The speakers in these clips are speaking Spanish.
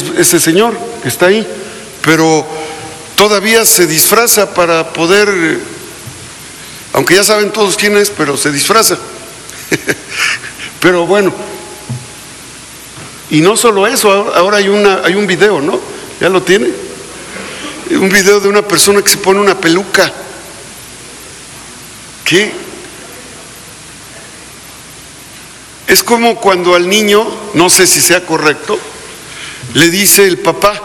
ese señor que está ahí, pero todavía se disfraza para poder, aunque ya saben todos quién es, pero se disfraza. Pero bueno, y no solo eso, ahora hay un video, ¿no? ¿Ya lo tiene? Un video de una persona que se pone una peluca. ¿Qué? Es como cuando al niño, no sé si sea correcto, le dice el papá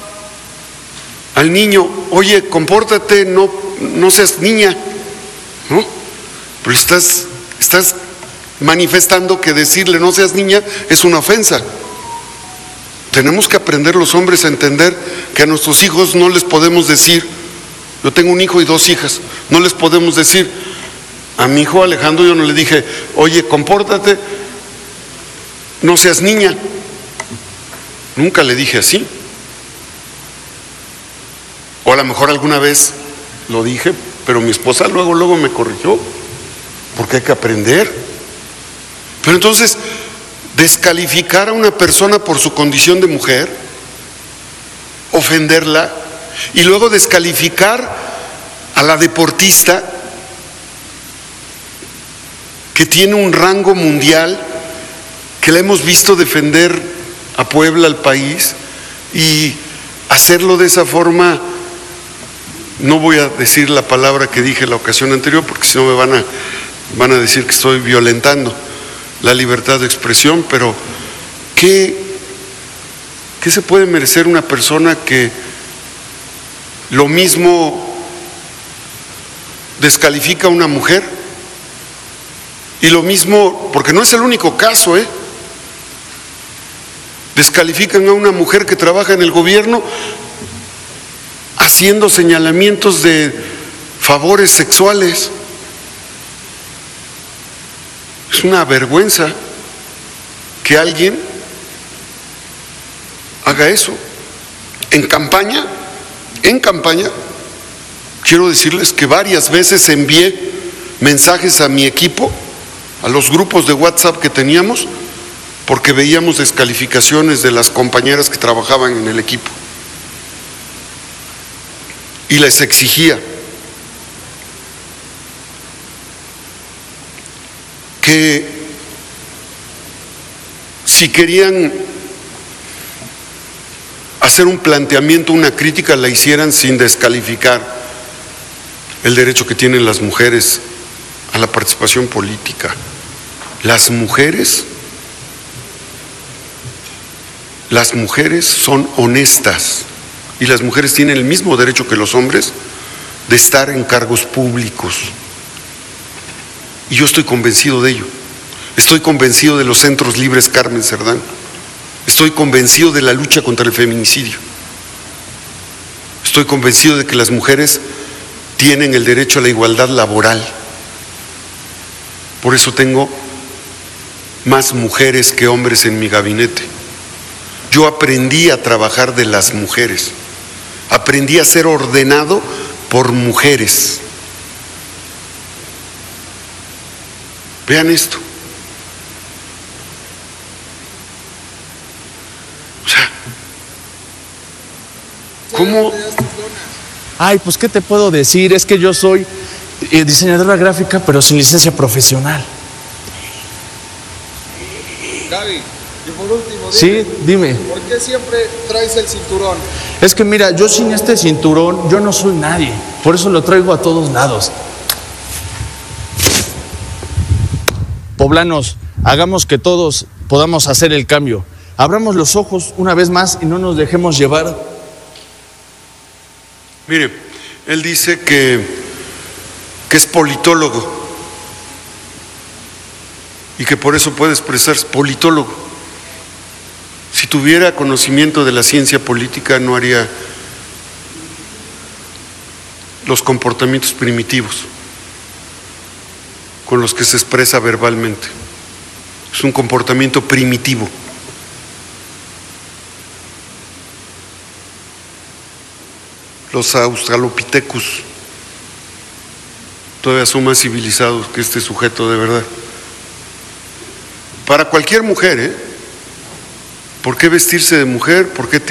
al niño: oye, compórtate, no seas niña, ¿no? Pero estás manifestando que decirle no seas niña es una ofensa. Tenemos que aprender los hombres a entender que a nuestros hijos no les podemos decir, yo tengo un hijo y 2 hijas, no les podemos decir, a mi hijo Alejandro yo no le dije, oye, compórtate, no seas niña. Nunca le dije así. O a lo mejor alguna vez lo dije, pero mi esposa luego me corrigió, porque hay que aprender. Pero entonces, descalificar a una persona por su condición de mujer, ofenderla, y luego descalificar a la deportista que tiene un rango mundial, que la hemos visto defender a Puebla, al país, y hacerlo de esa forma. No voy a decir la palabra que dije la ocasión anterior, porque si no me van a decir que estoy violentando la libertad de expresión, pero ¿qué se puede merecer una persona que lo mismo descalifica a una mujer? Y lo mismo, porque no es el único caso, descalifican a una mujer que trabaja en el gobierno haciendo señalamientos de favores sexuales. Es una vergüenza que alguien haga eso. En campaña, quiero decirles que varias veces envié mensajes a mi equipo, a los grupos de WhatsApp que teníamos, porque veíamos descalificaciones de las compañeras que trabajaban en el equipo. Y les exigía que si querían hacer un planteamiento, una crítica, la hicieran sin descalificar el derecho que tienen las mujeres a la participación política. Las mujeres son honestas y las mujeres tienen el mismo derecho que los hombres de estar en cargos públicos. Y yo estoy convencido de ello. Estoy convencido de los centros libres Carmen Cerdán. Estoy convencido de la lucha contra el feminicidio. Estoy convencido de que las mujeres tienen el derecho a la igualdad laboral. Por eso tengo más mujeres que hombres en mi gabinete. Yo aprendí a trabajar de las mujeres. Aprendí a ser ordenado por mujeres. Vean esto. O sea, ¿cómo? Ay, pues ¿qué te puedo decir? Es que yo soy diseñadora gráfica, pero sin licencia profesional. Gaby, y por último, Sí, dime. ¿por qué siempre traes el cinturón? Es que mira, yo sin este cinturón, yo no soy nadie. Por eso lo traigo a todos lados. Poblanos, hagamos que todos podamos hacer el cambio. Abramos los ojos una vez más y no nos dejemos llevar. Mire, él dice que es politólogo y que por eso puede expresarse politólogo. Si tuviera conocimiento de la ciencia política, no haría los comportamientos primitivos con los que se expresa verbalmente. Es un comportamiento primitivo. Los australopithecus todavía son más civilizados que este sujeto, de verdad. Para cualquier mujer, ¿por qué vestirse de mujer? ¿Por qué